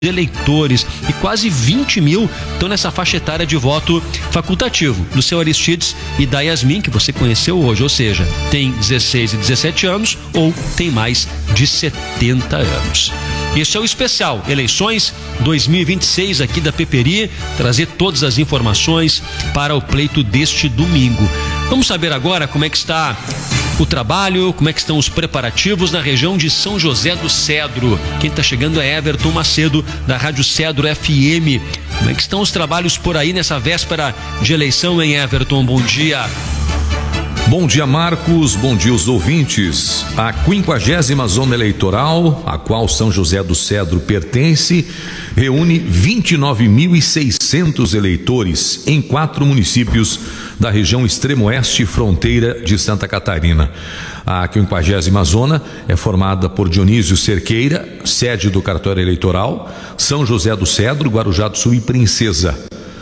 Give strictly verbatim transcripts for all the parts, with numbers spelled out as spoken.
eleitores e quase vinte mil estão nessa faixa etária de voto facultativo. Do seu Aristides e da Yasmin, que você conheceu hoje, ou seja, tem dezesseis e dezessete anos ou tem mais de setenta anos. Esse é o especial Eleições dois mil e vinte e seis aqui da Peperi, trazer todas as informações para o pleito deste domingo. Vamos saber agora como é que está o trabalho, como é que estão os preparativos na região de São José do Cedro. Quem está chegando é Everton Macedo, da Rádio Cedro F M. Como é que estão os trabalhos por aí nessa véspera de eleição, hein, Everton? Bom dia. Bom dia, Marcos. Bom dia, os ouvintes. A quinquagésima zona eleitoral, a qual São José do Cedro pertence, reúne vinte e nove mil e seiscentos eleitores em quatro municípios da região extremo-oeste fronteira de Santa Catarina. A quinquagésima zona é formada por Dionísio Cerqueira, sede do cartório eleitoral, São José do Cedro, Guarujá do Sul e Princesa.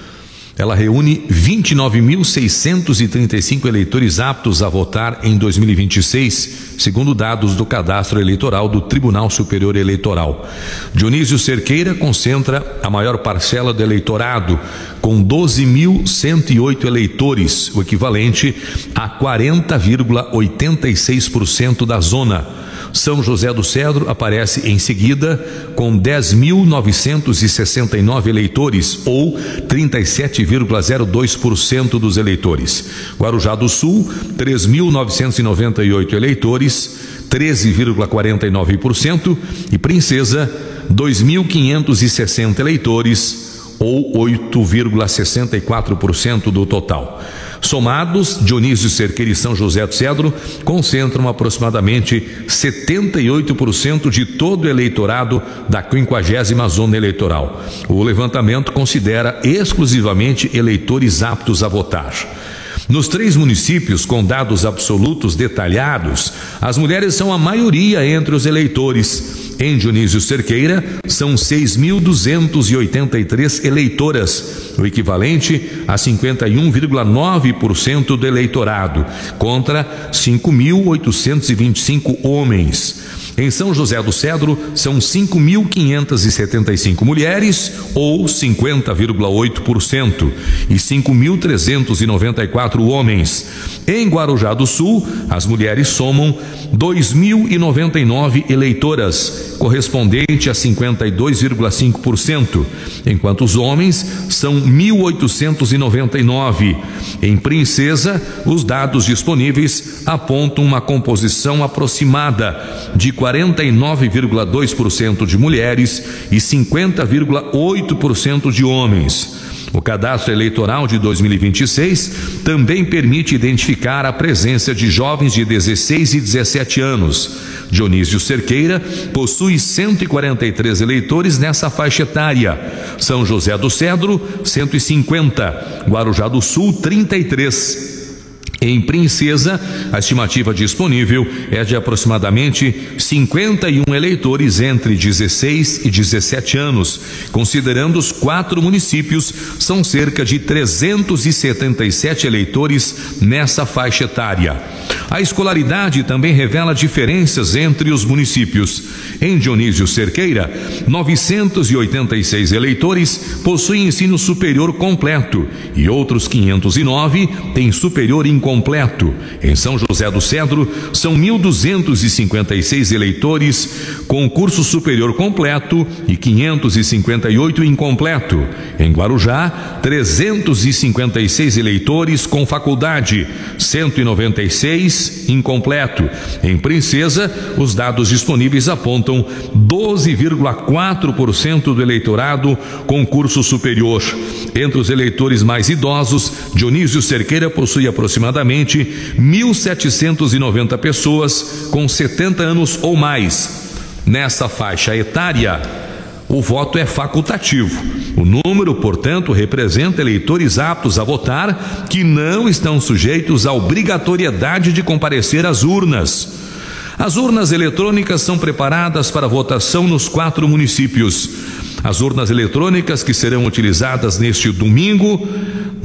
Ela reúne vinte e nove mil seiscentos e trinta e cinco eleitores aptos a votar em dois mil e vinte e seis, segundo dados do Cadastro Eleitoral do Tribunal Superior Eleitoral. Dionísio Cerqueira concentra a maior parcela do eleitorado, com doze mil cento e oito eleitores, o equivalente a quarenta vírgula oitenta e seis por cento da zona. São José do Cedro aparece em seguida com dez mil novecentos e sessenta e nove eleitores, ou trinta e sete vírgula zero dois por cento dos eleitores. Guarujá do Sul, três mil novecentos e noventa e oito eleitores, treze vírgula quarenta e nove por cento, e Princesa, dois mil quinhentos e sessenta eleitores, ou oito vírgula sessenta e quatro por cento do total. Somados, Dionísio Cerqueira e São José do Cedro concentram aproximadamente setenta e oito por cento de todo o eleitorado da quinquagésima zona eleitoral. O levantamento considera exclusivamente eleitores aptos a votar. Nos três municípios com dados absolutos detalhados, as mulheres são a maioria entre os eleitores. Em Dionísio Cerqueira, são seis mil duzentos e oitenta e três eleitoras, o equivalente a cinquenta e um vírgula nove por cento do eleitorado, contra cinco mil oitocentos e vinte e cinco homens. Em São José do Cedro, são cinco mil quinhentos e setenta e cinco mulheres, ou cinquenta vírgula oito por cento, e cinco mil trezentos e noventa e quatro homens. Em Guarujá do Sul, as mulheres somam dois mil e noventa e nove eleitoras, correspondente a cinquenta e dois vírgula cinco por cento, enquanto os homens são mil oitocentos e noventa e nove. Em Princesa, os dados disponíveis apontam uma composição aproximada de quarenta e nove vírgula dois por cento de mulheres e cinquenta vírgula oito por cento de homens. O cadastro eleitoral de dois mil e vinte e seis também permite identificar a presença de jovens de dezesseis e dezessete anos. Dionísio Cerqueira possui cento e quarenta e três eleitores nessa faixa etária. São José do Cedro, cento e cinquenta. Guarujá do Sul, trinta e três. Em Princesa, a estimativa disponível é de aproximadamente cinquenta e um eleitores entre dezesseis e dezessete anos. Considerando os quatro municípios, são cerca de trezentos e setenta e sete eleitores nessa faixa etária. A escolaridade também revela diferenças entre os municípios. Em Dionísio Cerqueira, novecentos e oitenta e seis eleitores possuem ensino superior completo e outros quinhentos e nove têm superior incompleto. Em São José do Cedro, são mil duzentos e cinquenta e seis eleitores com curso superior completo e quinhentos e cinquenta e oito incompleto. Em Guarujá, trezentos e cinquenta e seis eleitores com faculdade, cento e noventa e seis incompleto. Em Princesa, os dados disponíveis apontam doze vírgula quatro por cento do eleitorado com curso superior. Entre os eleitores mais idosos, Dionísio Cerqueira possui aproximadamente mil setecentos e noventa pessoas com setenta anos ou mais. Nessa faixa etária, o voto é facultativo. O número, portanto, representa eleitores aptos a votar que não estão sujeitos à obrigatoriedade de comparecer às urnas. As urnas eletrônicas são preparadas para votação nos quatro municípios. As urnas eletrônicas que serão utilizadas neste domingo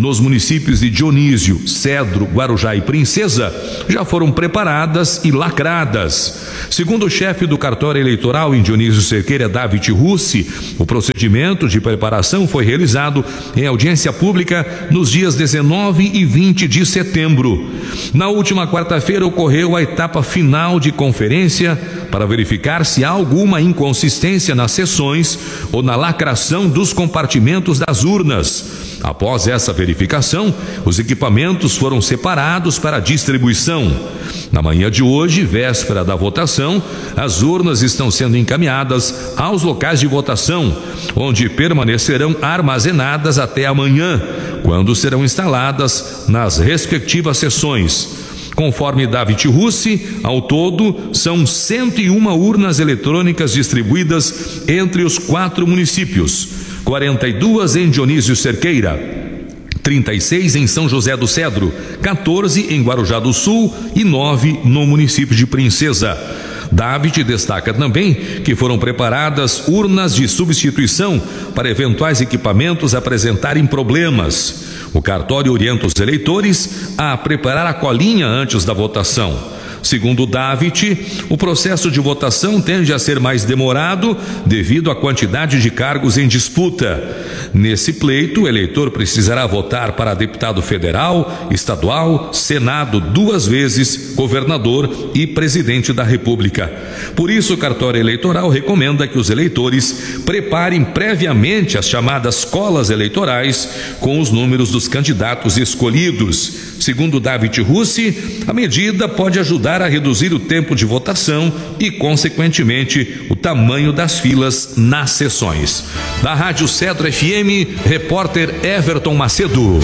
nos municípios de Dionísio, Cedro, Guarujá e Princesa já foram preparadas e lacradas. Segundo o chefe do cartório eleitoral em Dionísio Cerqueira, David Russi, o procedimento de preparação foi realizado em audiência pública nos dias dezenove e vinte de setembro. Na última quarta-feira ocorreu a etapa final de conferência para verificar se há alguma inconsistência nas sessões ou na lacração dos compartimentos das urnas. Após essa verificação, os equipamentos foram separados para distribuição. Na manhã de hoje, véspera da votação, as urnas estão sendo encaminhadas aos locais de votação, onde permanecerão armazenadas até amanhã, quando serão instaladas nas respectivas sessões. Conforme David Russi, ao todo são cento e uma urnas eletrônicas distribuídas entre os quatro municípios, quarenta e duas em Dionísio Cerqueira, trinta e seis em São José do Cedro, quatorze em Guarujá do Sul e nove no município de Princesa. David destaca também que foram preparadas urnas de substituição para eventuais equipamentos apresentarem problemas. O cartório orienta os eleitores a preparar a colinha antes da votação. Segundo David, o processo de votação tende a ser mais demorado devido à quantidade de cargos em disputa. Nesse pleito, o eleitor precisará votar para deputado federal, estadual, Senado duas vezes, governador e presidente da República. Por isso, o cartório eleitoral recomenda que os eleitores preparem previamente as chamadas colas eleitorais com os números dos candidatos escolhidos. Segundo David Russi, a medida pode ajudar a reduzir o tempo de votação e, consequentemente, o tamanho das filas nas sessões. Da Rádio Cedro F M, repórter Everton Macedo.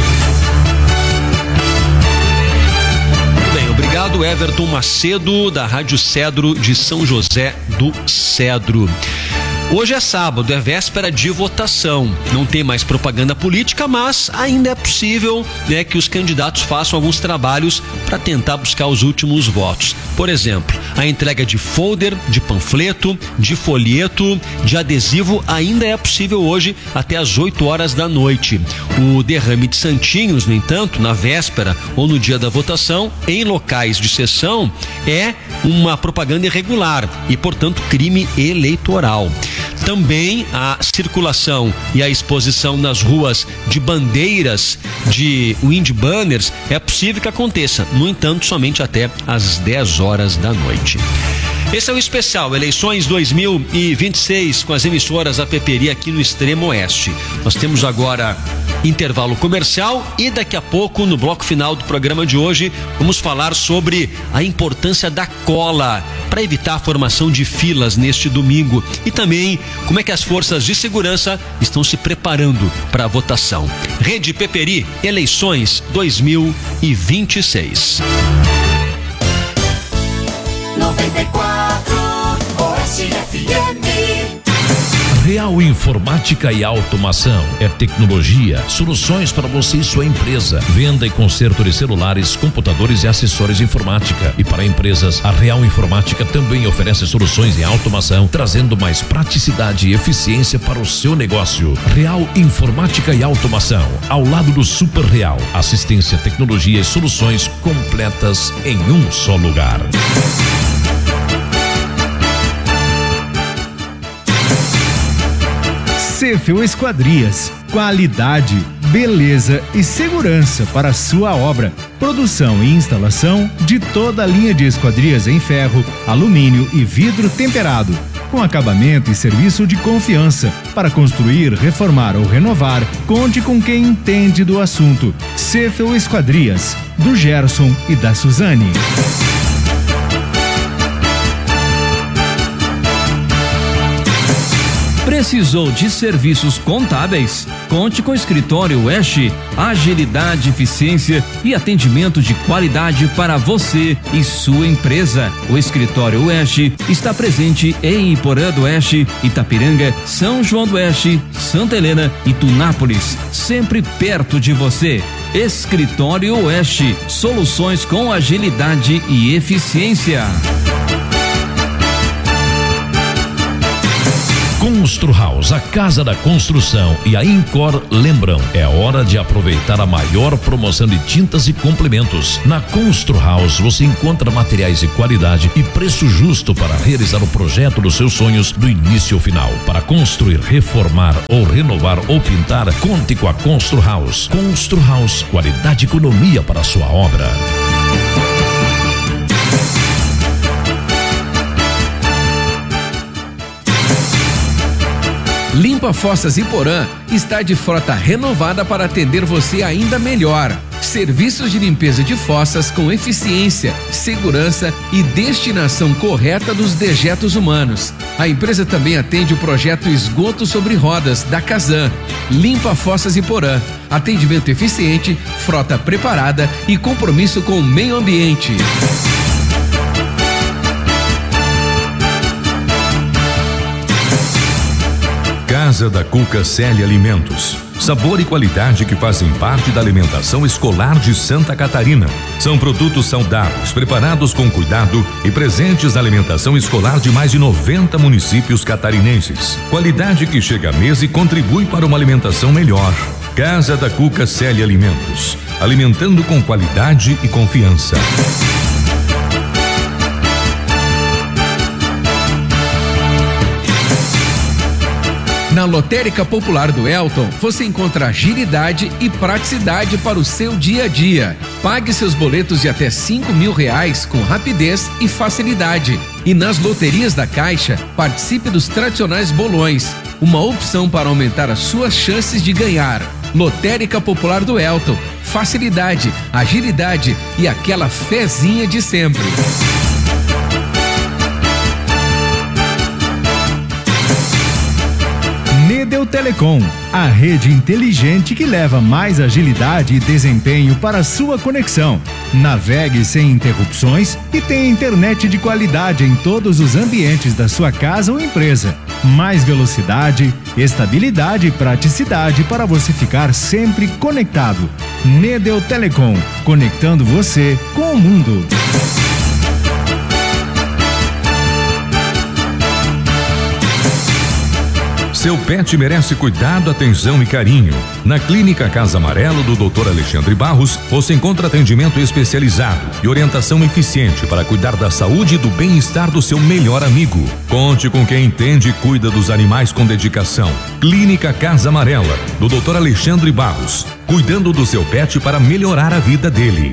Bem, obrigado, Everton Macedo, da Rádio Cedro de São José do Cedro. Hoje é sábado, é véspera de votação. Não tem mais propaganda política, mas ainda é possível, né, que os candidatos façam alguns trabalhos para tentar buscar os últimos votos. Por exemplo, a entrega de folder, de panfleto, de folheto, de adesivo ainda é possível hoje até às oito horas da noite. O derrame de santinhos, no entanto, na véspera ou no dia da votação, em locais de sessão, é uma propaganda irregular e, portanto, crime eleitoral. Também a circulação e a exposição nas ruas de bandeiras, de wind banners, é possível que aconteça, no entanto, somente até às dez horas da noite. Esse é o especial Eleições dois mil e vinte e seis com as emissoras A P P R I aqui no Extremo Oeste. Nós temos agora intervalo comercial e daqui a pouco, no bloco final do programa de hoje, vamos falar sobre a importância da cola para evitar a formação de filas neste domingo e também como é que as forças de segurança estão se preparando para a votação. Rede P P R I, Eleições dois mil e vinte e seis. noventa e quatro Oeste F M. Real Informática e Automação é tecnologia, soluções para você e sua empresa, venda e conserto de celulares, computadores e acessórios de informática. E para empresas, a Real Informática também oferece soluções em automação, trazendo mais praticidade e eficiência para o seu negócio. Real Informática e Automação, ao lado do Super Real, assistência, tecnologia e soluções completas em um só lugar. Cefel Esquadrias, qualidade, beleza e segurança para a sua obra. Produção e instalação de toda a linha de esquadrias em ferro, alumínio e vidro temperado, com acabamento e serviço de confiança. Para construir, reformar ou renovar, conte com quem entende do assunto. Cefel Esquadrias, do Gerson e da Suzane. Precisou de serviços contábeis? Conte com o Escritório Oeste. Agilidade, eficiência e atendimento de qualidade para você e sua empresa. O Escritório Oeste está presente em Iporã do Oeste, Itapiranga, São João do Oeste, Santa Helena e Tunápolis, sempre perto de você. Escritório Oeste, soluções com agilidade e eficiência. Constru House, a casa da construção, e a Incor lembram, é hora de aproveitar a maior promoção de tintas e complementos. Na Constru House você encontra materiais de qualidade e preço justo para realizar o projeto dos seus sonhos do início ao final. Para construir, reformar ou renovar ou pintar, conte com a Constru House. Constru House, qualidade e economia para a sua obra. Limpa Fossas Iporã está de frota renovada para atender você ainda melhor. Serviços de limpeza de fossas com eficiência, segurança e destinação correta dos dejetos humanos. A empresa também atende o projeto Esgoto sobre Rodas da Casan. Limpa Fossas Iporã. Atendimento eficiente, frota preparada e compromisso com o meio ambiente. Casa da Cuca Célia Alimentos. Sabor e qualidade que fazem parte da alimentação escolar de Santa Catarina. São produtos saudáveis, preparados com cuidado e presentes na alimentação escolar de mais de noventa municípios catarinenses. Qualidade que chega à mesa e contribui para uma alimentação melhor. Casa da Cuca Célia Alimentos. Alimentando com qualidade e confiança. Na Lotérica Popular do Elton, você encontra agilidade e praticidade para o seu dia a dia. Pague seus boletos de até cinco mil reais com rapidez e facilidade. E nas loterias da Caixa, participe dos tradicionais bolões, uma opção para aumentar as suas chances de ganhar. Lotérica Popular do Elton, facilidade, agilidade e aquela fezinha de sempre. Nedel Telecom, a rede inteligente que leva mais agilidade e desempenho para a sua conexão. Navegue sem interrupções e tenha internet de qualidade em todos os ambientes da sua casa ou empresa. Mais velocidade, estabilidade e praticidade para você ficar sempre conectado. Nedel Telecom, conectando você com o mundo. Seu pet merece cuidado, atenção e carinho. Na Clínica Casa Amarelo do doutor Alexandre Barros, você encontra atendimento especializado e orientação eficiente para cuidar da saúde e do bem-estar do seu melhor amigo. Conte com quem entende e cuida dos animais com dedicação. Clínica Casa Amarela, do doutor Alexandre Barros, cuidando do seu pet para melhorar a vida dele.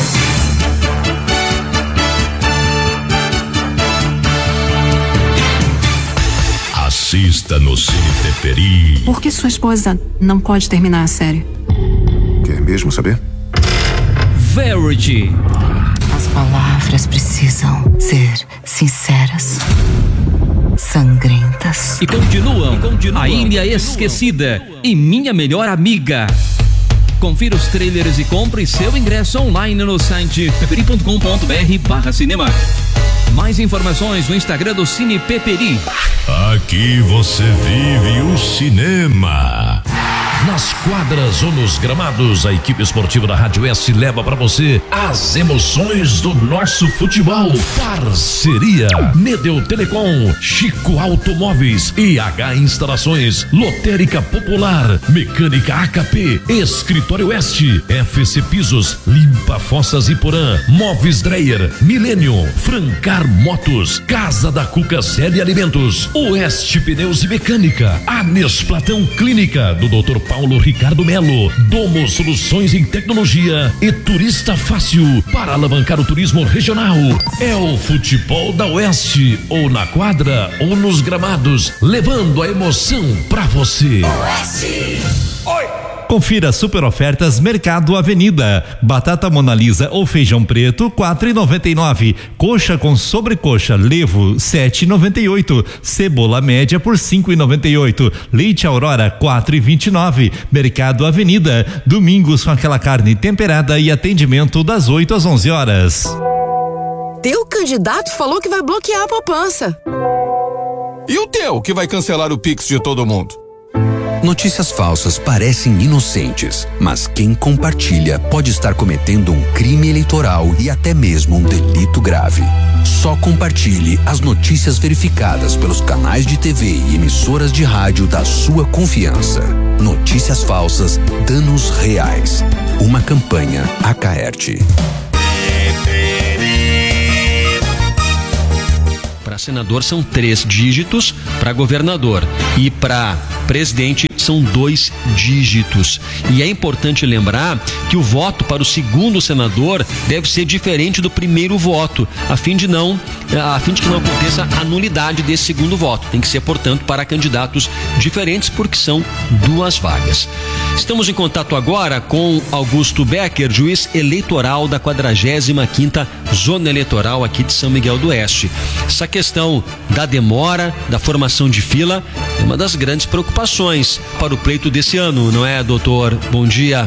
Assista no Cine Peperi. Por que sua esposa não pode terminar a série? Quer mesmo saber? Verity. As palavras precisam ser sinceras, sangrentas. E continuam, continuam. A Ilha Esquecida e Minha Melhor Amiga. Confira os trailers e compre seu ingresso online no site peperi ponto com ponto br barra cinema. Mais informações no Instagram do Cine Peperi. Aqui você vive o cinema. Nas quadras ou nos gramados, a equipe esportiva da Rádio S leva para você as emoções do nosso futebol. Parceria Nedel Telecom, Chico Automóveis, E H Instalações, Lotérica Popular, Mecânica A K P, Escritório Oeste, F C Pisos, Limpa Fossas Iporã, Móveis Dreyer, Milênio, Francar Motos, Casa da Cuca Célia Alimentos, Oeste Pneus e Mecânica, Anes Platão Clínica, do doutor Paulo Ricardo Melo, Domo Soluções em Tecnologia e Turista Fácil, para alavancar o turismo regional. É o futebol da Oeste, ou na quadra ou nos gramados, levando a emoção pra você. Oeste. Oi! Confira super ofertas Mercado Avenida. Batata Mona Lisa ou feijão preto quatro e noventa e nove. Coxa com sobrecoxa Levo sete e noventa e oito. Cebola média por cinco e noventa e oito. Leite Aurora quatro e vinte e nove. Mercado Avenida. Domingos com aquela carne temperada e atendimento das oito às onze horas. Teu candidato falou que vai bloquear a poupança. E o teu que vai cancelar o Pix de todo mundo? Notícias falsas parecem inocentes, mas quem compartilha pode estar cometendo um crime eleitoral e até mesmo um delito grave. Só compartilhe as notícias verificadas pelos canais de T V e emissoras de rádio da sua confiança. Notícias falsas, danos reais. Uma campanha Acaerte. Para senador são três dígitos, para governador e para presidente são dois dígitos. E é importante lembrar que o voto para o segundo senador deve ser diferente do primeiro voto, a fim de não, a fim de que não aconteça a nulidade desse segundo voto. Tem que ser, portanto, para candidatos diferentes, porque são duas vagas. Estamos em contato agora com Augusto Becker, juiz eleitoral da quadragésima quinta Zona Eleitoral aqui de São Miguel do Oeste. Essa questão da demora, da formação de fila, é uma das grandes preocupações para o pleito desse ano, não é, doutor? Bom dia.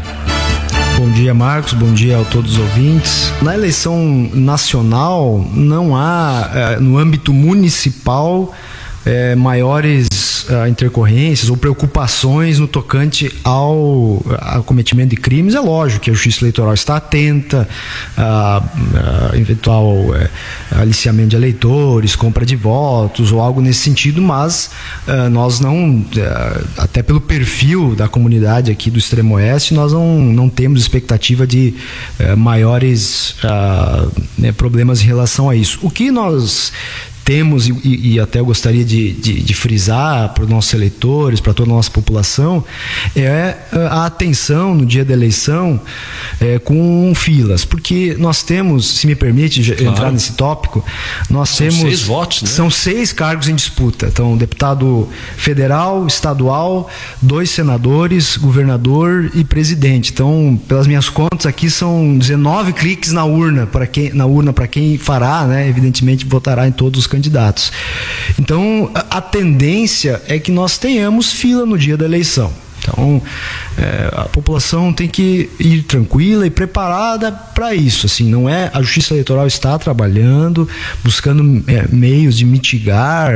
Bom dia, Marcos. Bom dia a todos os ouvintes. Na eleição nacional, não há, no âmbito municipal, é, maiores uh, intercorrências ou preocupações no tocante ao, ao cometimento de crimes. É lógico que a Justiça Eleitoral está atenta a, a eventual uh, aliciamento de eleitores, compra de votos ou algo nesse sentido, mas uh, nós não, uh, até pelo perfil da comunidade aqui do Extremo Oeste, nós não, não temos expectativa de uh, maiores uh, né, problemas em relação a isso. O que nós temos, e, e até eu gostaria de, de, de frisar para os nossos eleitores, para toda a nossa população, é a atenção no dia da eleição é, com filas, porque nós temos, se me permite claro. entrar nesse tópico, nós são temos seis votos, né? São seis cargos em disputa. Então, deputado federal, estadual, dois senadores, governador e presidente. Então, pelas minhas contas aqui, são dezenove cliques na urna para quem na urna para quem fará, né? Evidentemente votará em todos os candidatos. Então, a, a tendência é que nós tenhamos fila no dia da eleição. Então, é, a população tem que ir tranquila e preparada para isso. Assim, não é, a Justiça Eleitoral está trabalhando, buscando é, meios de mitigar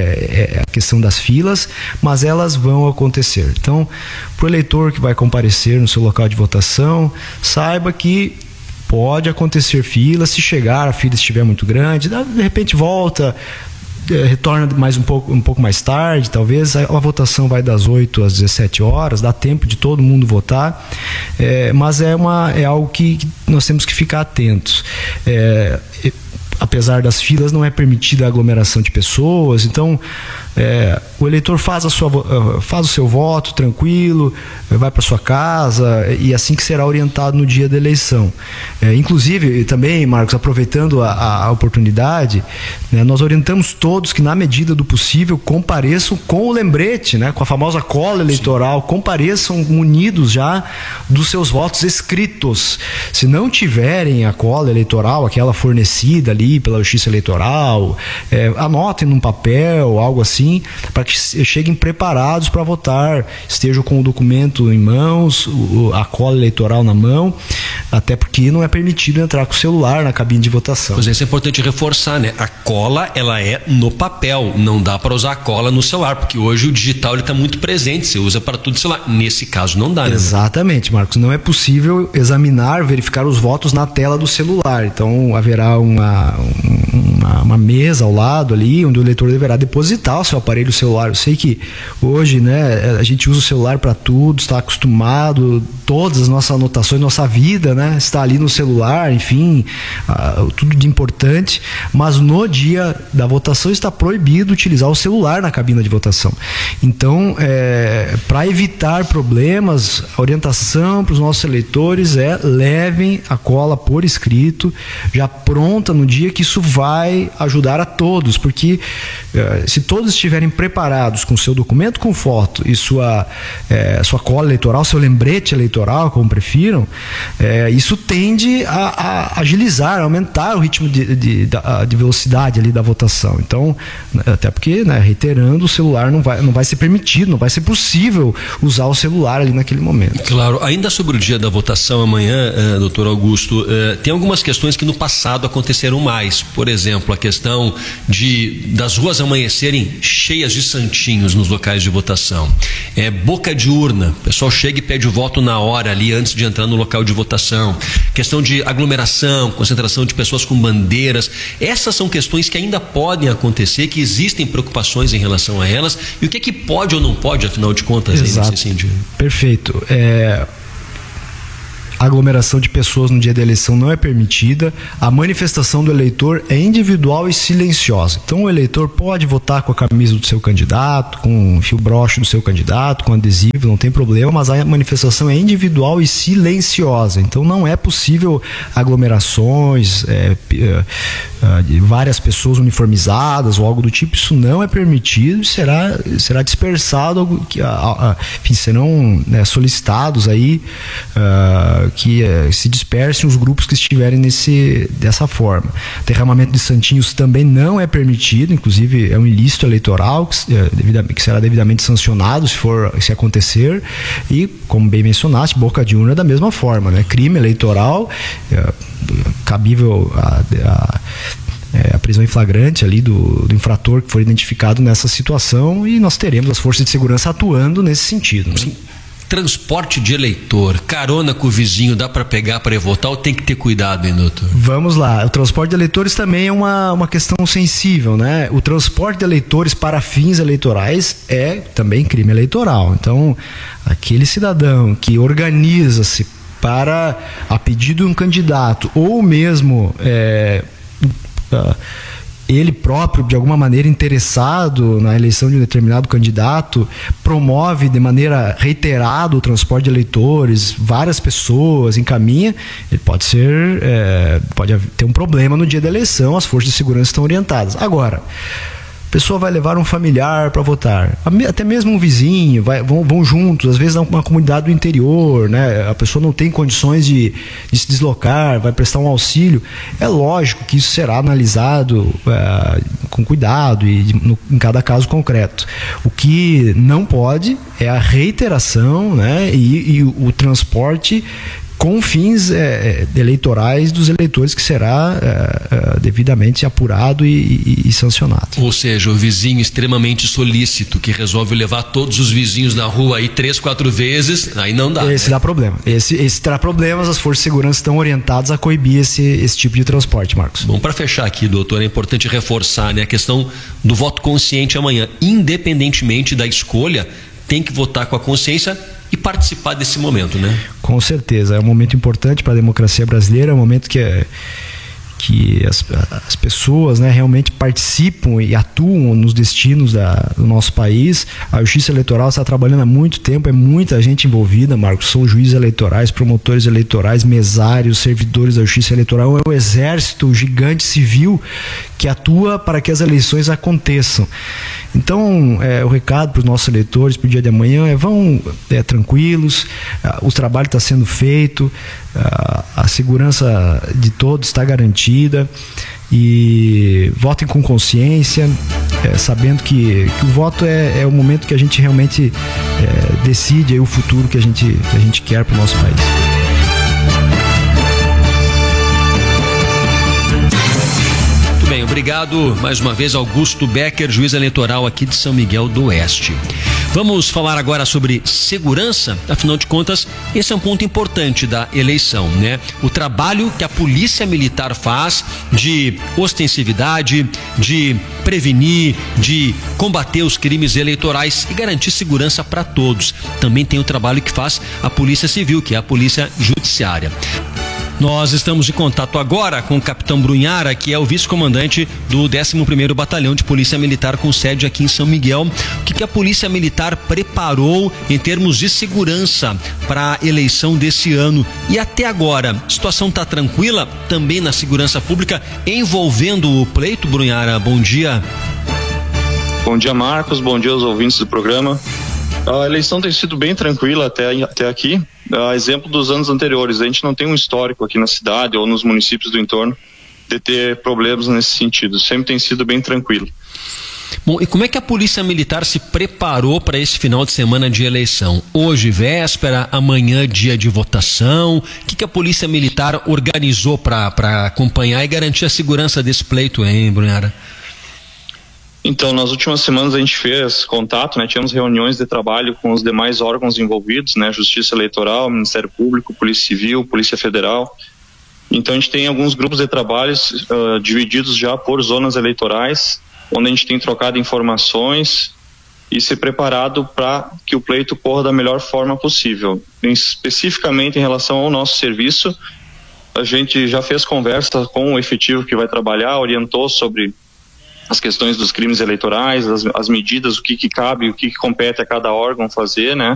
é, é, a questão das filas, mas elas vão acontecer. Então, para o eleitor que vai comparecer no seu local de votação, saiba que pode acontecer fila, se chegar, a fila estiver muito grande, de repente volta, retorna mais um pouco, um pouco mais tarde, talvez. A, a votação vai das oito às dezessete horas, dá tempo de todo mundo votar, é, mas é, uma, é algo que, que nós temos que ficar atentos. É, apesar das filas, não é permitida a aglomeração de pessoas, então é, o eleitor faz, a sua, faz o seu voto tranquilo, vai para sua casa, e assim que será orientado no dia da eleição. É, inclusive, também, Marcos, aproveitando a, a oportunidade, né, nós orientamos todos que, na medida do possível, compareçam com o lembrete, né, com a famosa cola eleitoral. Sim. Compareçam munidos já dos seus votos escritos. Se não tiverem a cola eleitoral, aquela fornecida ali pela Justiça Eleitoral, é, anotem num papel, algo assim, para que cheguem preparados para votar, estejam com o documento em mãos, a cola eleitoral na mão, até porque não é permitido entrar com o celular na cabine de votação. Pois é, isso é importante reforçar, né? A cola, ela é no papel, não dá para usar a cola no celular, porque hoje o digital está muito presente, você usa para tudo celular. Nesse caso não dá, né? Exatamente, Marcos, não é possível examinar, verificar os votos na tela do celular, então haverá uma, uma, uma mesa ao lado ali, onde o eleitor deverá depositar o seu aparelho celular. Eu sei que hoje, né, a gente usa o celular para tudo, está acostumado, todas as nossas anotações, nossa vida, né, está ali no celular, enfim, uh, tudo de importante, mas no dia da votação está proibido utilizar o celular na cabina de votação. Então, é, para evitar problemas, a orientação para os nossos eleitores é: levem a cola por escrito, já pronta no dia, que isso vai ajudar a todos, porque uh, se todos estiverem preparados com seu documento com foto e sua, é, sua cola eleitoral, seu lembrete eleitoral, como prefiram, é, isso tende a, a agilizar, a aumentar o ritmo de, de, de velocidade ali da votação. Então, até porque, né, reiterando, o celular não vai, não vai ser permitido, não vai ser possível usar o celular ali naquele momento. Claro, ainda sobre o dia da votação amanhã, eh, doutor Augusto, eh, tem algumas questões que no passado aconteceram mais. Por exemplo, a questão de das ruas amanhecerem cheias de santinhos nos locais de votação. É, boca de urna, o pessoal chega e pede o voto na hora ali antes de entrar no local de votação. Questão de aglomeração, concentração de pessoas com bandeiras. Essas são questões que ainda podem acontecer, que existem preocupações em relação a elas. E o que é que pode ou não pode, afinal de contas, aí nesse sentido? Perfeito. É... A aglomeração de pessoas no dia da eleição não é permitida. A manifestação do eleitor é individual e silenciosa. Então o eleitor pode votar com a camisa do seu candidato, com o fio broche do seu candidato, com adesivo, não tem problema, mas a manifestação é individual e silenciosa. Então não é possível aglomerações, é, é, de várias pessoas uniformizadas ou algo do tipo. Isso não é permitido e será, será dispersado, a, a, enfim, serão, né, solicitados aí uh, que eh, se dispersem os grupos que estiverem nesse, dessa forma. Derramamento de santinhos também não é permitido, inclusive é um ilícito eleitoral que, eh, devidamente, que será devidamente sancionado se for, se acontecer. E, como bem mencionaste, boca de urna da mesma forma, né? Crime eleitoral, eh, cabível a, a É, a prisão em flagrante ali do, do infrator que for identificado nessa situação, e nós teremos as forças de segurança atuando nesse sentido, né? Sim. Transporte de eleitor, carona com o vizinho, dá para pegar para ir votar ou tem que ter cuidado, hein, doutor? Vamos lá, o transporte de eleitores também é uma, uma questão sensível, né? O transporte de eleitores para fins eleitorais é também crime eleitoral. Então, aquele cidadão que organiza-se para, a pedido de um candidato, ou mesmo é, uh, ele próprio, de alguma maneira interessado na eleição de um determinado candidato, promove de maneira reiterada o transporte de eleitores, várias pessoas, encaminha, ele pode ser, é, pode ter um problema no dia da eleição, as forças de segurança estão orientadas. Agora, a pessoa vai levar um familiar para votar, até mesmo um vizinho, vai, vão, vão juntos, às vezes uma comunidade do interior, né? A pessoa não tem condições de, de se deslocar, vai prestar um auxílio. É lógico que isso será analisado é, com cuidado e no, em cada caso concreto. O que não pode é a reiteração, né? e, e o, o transporte com fins é, eleitorais dos eleitores, que será é, é, devidamente apurado e, e, e sancionado. Ou seja, o vizinho extremamente solícito, que resolve levar todos os vizinhos na rua aí três, quatro vezes, aí não dá. Esse né? dá problema. Esse, esse terá problemas, as forças de segurança estão orientadas a coibir esse, esse tipo de transporte, Marcos. Bom, para fechar aqui, doutor, é importante reforçar, né, a questão do voto consciente amanhã. Independentemente da escolha, tem que votar com a consciência e participar desse momento, né? Com certeza, é um momento importante para a democracia brasileira, é um momento que, é, que as, as pessoas, né, realmente participam e atuam nos destinos da, do nosso país. A Justiça Eleitoral está trabalhando há muito tempo, é muita gente envolvida, Marcos, são juízes eleitorais, promotores eleitorais, mesários, servidores da Justiça Eleitoral, é um exército gigante civil que atua para que as eleições aconteçam. Então, é, o recado para os nossos eleitores para o dia de amanhã é: vão é, tranquilos, ah, o trabalho está sendo feito, ah, a segurança de todos está garantida, e votem com consciência, é, sabendo que, que o voto é, é o momento que a gente realmente é, decide aí o futuro que a gente, que a gente quer para o nosso país. Bem, obrigado mais uma vez, Augusto Becker, juiz eleitoral aqui de São Miguel do Oeste. Vamos falar agora sobre segurança. Afinal de contas, esse é um ponto importante da eleição, né? O trabalho que a Polícia Militar faz de ostensividade, de prevenir, de combater os crimes eleitorais e garantir segurança para todos. Também tem o trabalho que faz a Polícia Civil, que é a Polícia Judiciária. Nós estamos em contato agora com o capitão Brunhara, que é o vice-comandante do décimo primeiro Batalhão de Polícia Militar, com sede aqui em São Miguel. O que, que a Polícia Militar preparou em termos de segurança para a eleição desse ano? E até agora, a situação está tranquila também na segurança pública envolvendo o pleito? Brunhara, bom dia. Bom dia, Marcos, bom dia aos ouvintes do programa. A eleição tem sido bem tranquila até, até aqui, A exemplo dos anos anteriores, a gente não tem um histórico aqui na cidade ou nos municípios do entorno de ter problemas nesse sentido. Sempre tem sido bem tranquilo. Bom, e como é que a Polícia Militar se preparou para esse final de semana de eleição? Hoje, véspera, amanhã, dia de votação. O que, que a Polícia Militar organizou para acompanhar e garantir a segurança desse pleito, hein, Brunhara? Então, nas últimas semanas a gente fez contato, né? Tivemos reuniões de trabalho com os demais órgãos envolvidos, né? Justiça Eleitoral, Ministério Público, Polícia Civil, Polícia Federal. Então, a gente tem alguns grupos de trabalhos uh, divididos já por zonas eleitorais, onde a gente tem trocado informações e se preparado para que o pleito corra da melhor forma possível. Especificamente em relação ao nosso serviço, a gente já fez conversa com o efetivo que vai trabalhar, orientou sobre as questões dos crimes eleitorais, as, as medidas, o que, que cabe, o que, que compete a cada órgão fazer, né?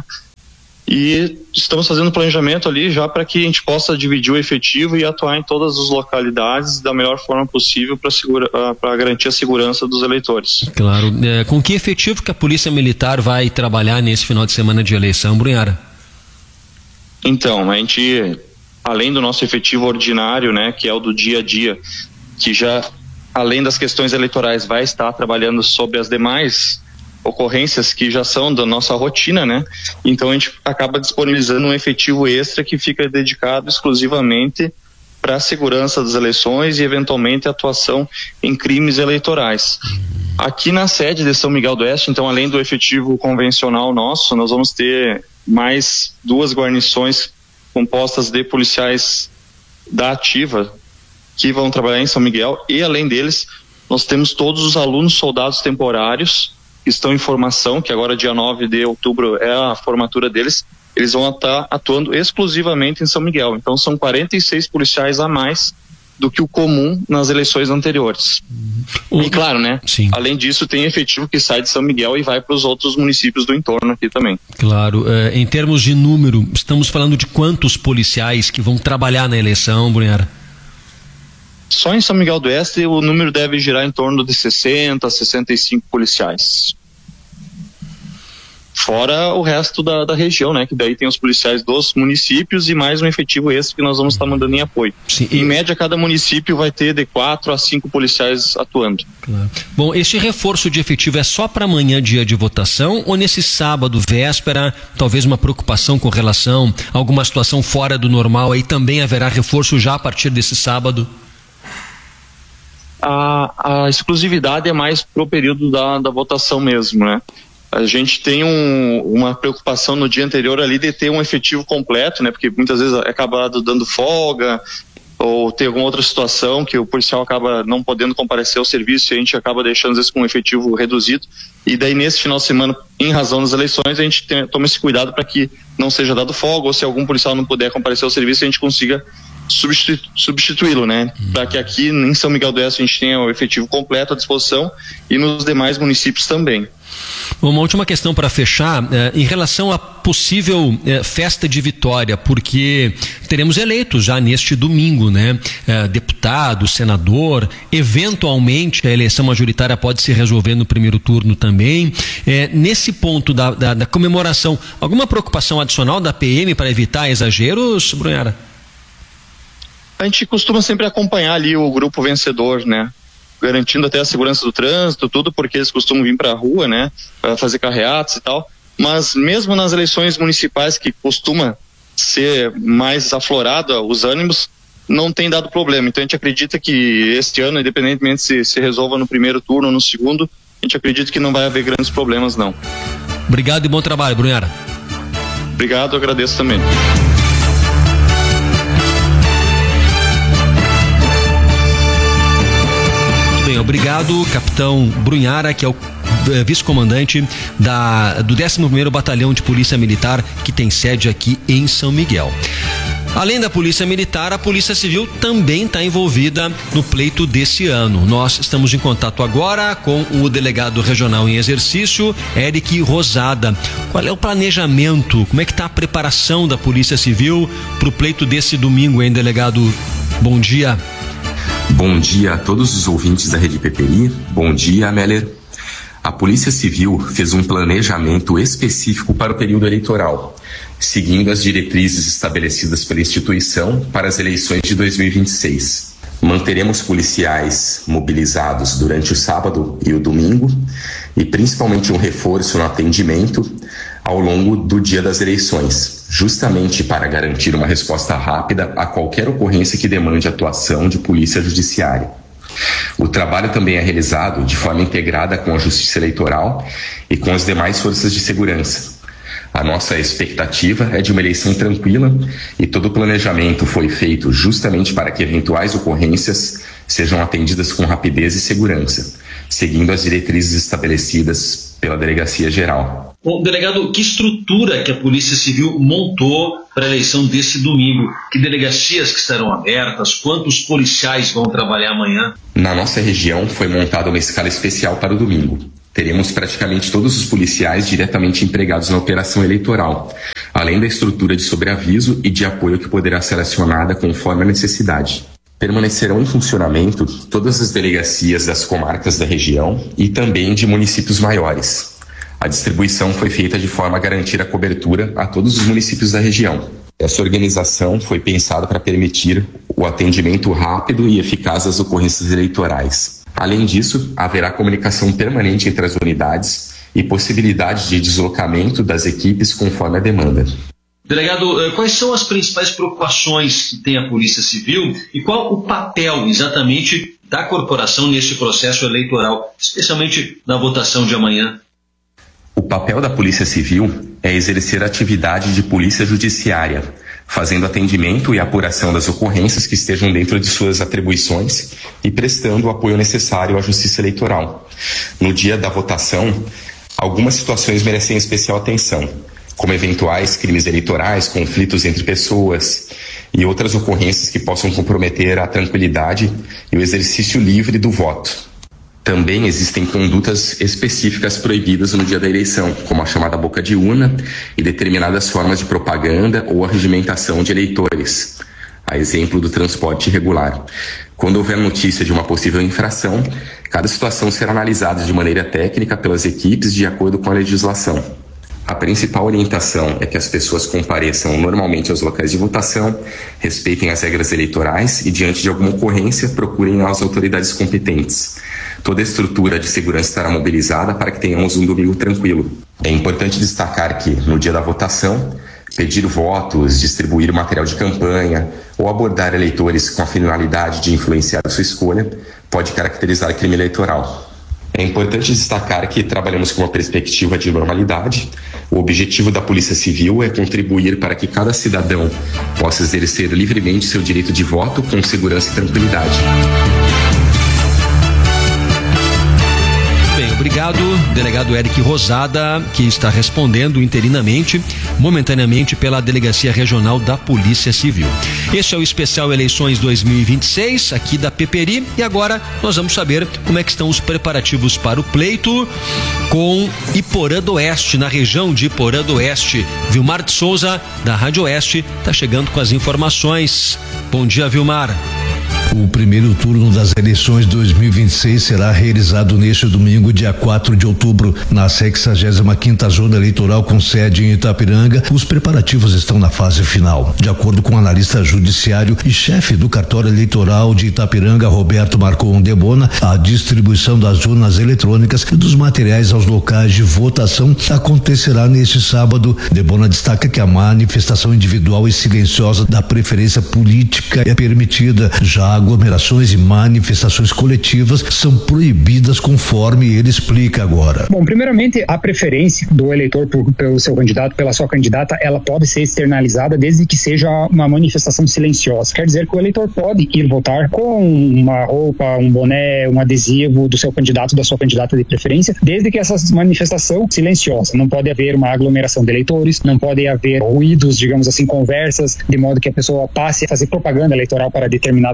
E estamos fazendo planejamento ali já para que a gente possa dividir o efetivo e atuar em todas as localidades da melhor forma possível para segura, para garantir a segurança dos eleitores. Claro. É, com que efetivo que a Polícia Militar vai trabalhar nesse final de semana de eleição, Brunhara? Então, a gente, além do nosso efetivo ordinário, né, que é o do dia a dia, que já, além das questões eleitorais, vai estar trabalhando sobre as demais ocorrências que já são da nossa rotina, né? Então a gente acaba disponibilizando um efetivo extra que fica dedicado exclusivamente para a segurança das eleições e eventualmente atuação em crimes eleitorais. Aqui na sede de São Miguel do Oeste, então, além do efetivo convencional nosso, nós vamos ter mais duas guarnições compostas de policiais da ativa que vão trabalhar em São Miguel, e além deles nós temos todos os alunos soldados temporários que estão em formação, que agora dia nove de outubro é a formatura deles. Eles vão estar atuando exclusivamente em São Miguel. Então são quarenta e seis policiais a mais do que o comum nas eleições anteriores. Uhum. E claro, né? Sim. Além disso, tem efetivo que sai de São Miguel e vai para os outros municípios do entorno aqui também. Claro. Uh, em termos de número, estamos falando de quantos policiais que vão trabalhar na eleição, Brunhara? Só em São Miguel do Oeste o número deve girar em torno de sessenta, sessenta e cinco policiais. Fora o resto da, da região, né? Que daí tem os policiais dos municípios e mais um efetivo extra que nós vamos estar mandando em apoio. Sim. Em média, cada município vai ter de quatro a cinco policiais atuando. Claro. Bom, este reforço de efetivo é só para amanhã, dia de votação, ou nesse sábado, véspera, talvez uma preocupação com relação a alguma situação fora do normal, aí também haverá reforço já a partir desse sábado? A, a exclusividade é mais pro período da, da votação mesmo, né? A gente tem um, uma preocupação no dia anterior ali de ter um efetivo completo, né? Porque muitas vezes é acabado dando folga ou tem alguma outra situação que o policial acaba não podendo comparecer ao serviço e a gente acaba deixando às vezes com um efetivo reduzido. E daí nesse final de semana, em razão das eleições, a gente tem, toma esse cuidado para que não seja dado folga, ou se algum policial não puder comparecer ao serviço, a gente consiga substitu- substituí-lo, né? Uhum. Para que aqui em São Miguel do Oeste a gente tenha o efetivo completo à disposição e nos demais municípios também. Uma última questão para fechar, eh, em relação à possível eh, festa de vitória, porque teremos eleitos já neste domingo, né? Eh, deputado, senador, eventualmente a eleição majoritária pode se resolver no primeiro turno também. Eh, nesse ponto da, da, da comemoração, alguma preocupação adicional da P M para evitar exageros, Brunhara? A gente costuma sempre acompanhar ali o grupo vencedor, né? Garantindo até a segurança do trânsito, tudo, porque eles costumam vir para a rua, né, para fazer carreatas e tal. Mas mesmo nas eleições municipais, que costuma ser mais aflorado os ânimos, não tem dado problema. Então a gente acredita que este ano, independentemente se se resolva no primeiro turno ou no segundo, a gente acredita que não vai haver grandes problemas, não. Obrigado e bom trabalho, Brunhara. Obrigado, eu agradeço também. Obrigado, capitão Brunhara, que é o eh, vice-comandante da, do décimo primeiro Batalhão de Polícia Militar, que tem sede aqui em São Miguel. Além da Polícia Militar, a Polícia Civil também está envolvida no pleito desse ano. Nós estamos em contato agora com o delegado regional em exercício, Eric Rosada. Qual é o planejamento? Como é que está a preparação da Polícia Civil para o pleito desse domingo, hein, delegado? Bom dia. Bom dia a todos os ouvintes da Rede P P I. Bom dia, Meller. A Polícia Civil fez um planejamento específico para o período eleitoral, seguindo as diretrizes estabelecidas pela instituição para as eleições de dois mil e vinte e seis. Manteremos policiais mobilizados durante o sábado e o domingo e principalmente um reforço no atendimento ao longo do dia das eleições, justamente para garantir uma resposta rápida a qualquer ocorrência que demande atuação de polícia judiciária. O trabalho também é realizado de forma integrada com a Justiça Eleitoral e com as demais forças de segurança. A nossa expectativa é de uma eleição tranquila e todo o planejamento foi feito justamente para que eventuais ocorrências sejam atendidas com rapidez e segurança, seguindo as diretrizes estabelecidas pela Delegacia Geral. Bom, delegado, que estrutura que a Polícia Civil montou para a eleição desse domingo? Que delegacias que estarão abertas? Quantos policiais vão trabalhar amanhã? Na nossa região foi montada uma escala especial para o domingo. Teremos praticamente todos os policiais diretamente empregados na operação eleitoral, além da estrutura de sobreaviso e de apoio que poderá ser acionada conforme a necessidade. Permanecerão em funcionamento todas as delegacias das comarcas da região e também de municípios maiores. A distribuição foi feita de forma a garantir a cobertura a todos os municípios da região. Essa organização foi pensada para permitir o atendimento rápido e eficaz das ocorrências eleitorais. Além disso, haverá comunicação permanente entre as unidades e possibilidade de deslocamento das equipes conforme a demanda. Delegado, quais são as principais preocupações que tem a Polícia Civil e qual o papel exatamente da corporação neste processo eleitoral, especialmente na votação de amanhã? O papel da Polícia Civil é exercer a atividade de polícia judiciária, fazendo atendimento e apuração das ocorrências que estejam dentro de suas atribuições e prestando o apoio necessário à Justiça Eleitoral. No dia da votação, algumas situações merecem especial atenção, como eventuais crimes eleitorais, conflitos entre pessoas e outras ocorrências que possam comprometer a tranquilidade e o exercício livre do voto. Também existem condutas específicas proibidas no dia da eleição, como a chamada boca de urna e determinadas formas de propaganda ou arregimentação de eleitores, a exemplo do transporte irregular. Quando houver notícia de uma possível infração, cada situação será analisada de maneira técnica pelas equipes de acordo com a legislação. A principal orientação é que as pessoas compareçam normalmente aos locais de votação, respeitem as regras eleitorais e, diante de alguma ocorrência, procurem as autoridades competentes. Toda a estrutura de segurança estará mobilizada para que tenhamos um domingo tranquilo. É importante destacar que, no dia da votação, pedir votos, distribuir material de campanha ou abordar eleitores com a finalidade de influenciar a sua escolha pode caracterizar crime eleitoral. É importante destacar que trabalhamos com uma perspectiva de normalidade. O objetivo da Polícia Civil é contribuir para que cada cidadão possa exercer livremente seu direito de voto com segurança e tranquilidade. Bem, obrigado, delegado Eric Rosada, que está respondendo interinamente, momentaneamente pela Delegacia Regional da Polícia Civil. Este é o especial Eleições dois mil e vinte e seis, aqui da Peperi, e agora nós vamos saber como é que estão os preparativos para o pleito com Iporã do Oeste, na região de Iporã do Oeste. Vilmar de Souza, da Rádio Oeste, está chegando com as informações. Bom dia, Vilmar. O primeiro turno das eleições dois mil e vinte e seis será realizado neste domingo, dia quatro de outubro, na sexagésima quinta Zona Eleitoral com sede em Itapiranga. Os preparativos estão na fase final. De acordo com o analista judiciário e chefe do cartório eleitoral de Itapiranga, Roberto Marcon Debona, a distribuição das urnas eletrônicas e dos materiais aos locais de votação acontecerá neste sábado. Debona destaca que a manifestação individual e silenciosa da preferência política é permitida, já aglomerações e manifestações coletivas são proibidas, conforme ele explica agora. Bom, primeiramente, a preferência do eleitor por, pelo seu candidato, pela sua candidata, ela pode ser externalizada desde que seja uma manifestação silenciosa. Quer dizer que o eleitor pode ir votar com uma roupa, um boné, um adesivo do seu candidato, da sua candidata de preferência, desde que essa manifestação silenciosa. Não pode haver uma aglomeração de eleitores, não pode haver ruídos, digamos assim, conversas, de modo que a pessoa passe a fazer propaganda eleitoral para determinado candidato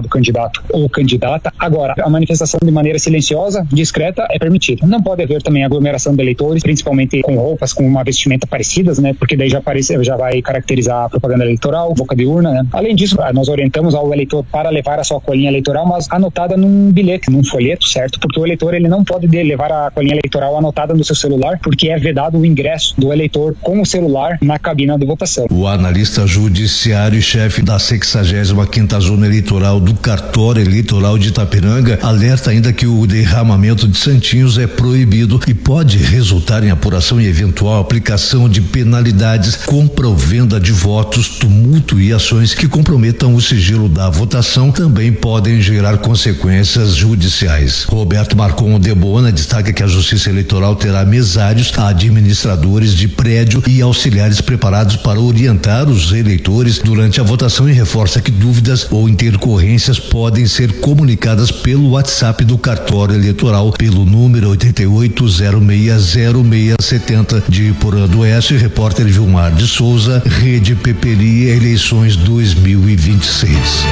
candidato ou candidata. Agora, a manifestação de maneira silenciosa, discreta, é permitida. Não pode haver também aglomeração de eleitores, principalmente com roupas com uma vestimenta parecidas, né? Porque daí já, aparece, já vai caracterizar a propaganda eleitoral, boca de urna, né? Além disso, nós orientamos ao eleitor para levar a sua colinha eleitoral, mas anotada num bilhete, num folheto, certo? Porque o eleitor ele não pode levar a colinha eleitoral anotada no seu celular, porque é vedado o ingresso do eleitor com o celular na cabina de votação. O analista judiciário e chefe da sexagésima quinta Zona Eleitoral do Cartório Eleitoral de Itapiranga alerta ainda que o derramamento de santinhos é proibido e pode resultar em apuração e eventual aplicação de penalidades, compra ou venda de votos, tumulto e ações que comprometam o sigilo da votação também podem gerar consequências judiciais. Roberto Marcon de Bona destaca que a Justiça Eleitoral terá mesários, administradores de prédio e auxiliares preparados para orientar os eleitores durante a votação e reforça que dúvidas ou intercorrências podem ser comunicadas pelo WhatsApp do Cartório Eleitoral pelo número oito oito zero seis zero seis sete zero de Porã do Oeste. Repórter Vilmar de Souza, Rede Peperi, eleições dois mil e vinte e seis.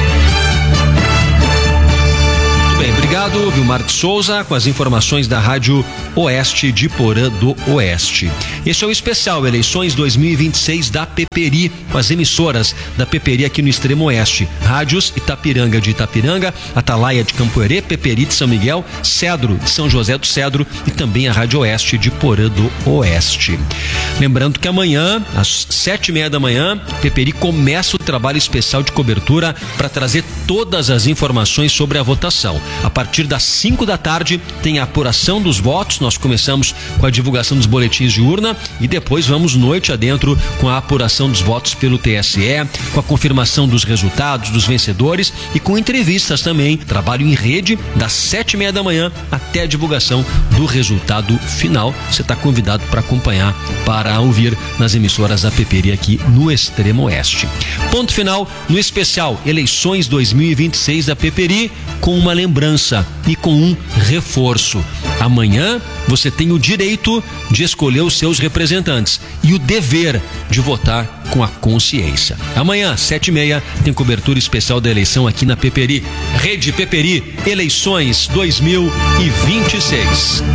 Bem, obrigado, Vilmar de Souza, com as informações da Rádio Oeste de Porã do Oeste. Esse é o especial Eleições dois mil e vinte e seis da Peperi, com as emissoras da Peperi aqui no Extremo Oeste. Rádios Itapiranga de Itapiranga, Atalaia de Campoerê, Peperi de São Miguel, Cedro de São José do Cedro e também a Rádio Oeste de Porã do Oeste. Lembrando que amanhã, às sete e meia da manhã, Peperi começa o trabalho especial de cobertura para trazer todas as informações sobre a votação. A partir das cinco da tarde tem a apuração dos votos. Nós começamos com a divulgação dos boletins de urna e depois vamos noite adentro com a apuração dos votos pelo T S E, com a confirmação dos resultados, dos vencedores e com entrevistas também. Trabalho em rede das sete e meia da manhã até a divulgação do resultado final. Você está convidado para acompanhar, para ouvir nas emissoras da Peperi aqui no Extremo Oeste. Ponto final no especial Eleições dois mil e vinte e seis da Peperi, com uma lembrança e com um reforço. Amanhã você tem o direito de escolher os seus representantes e o dever de votar com a consciência. Amanhã, sete e meia, tem cobertura especial da eleição aqui na Peperi. Rede Peperi, Eleições dois mil e vinte e seis.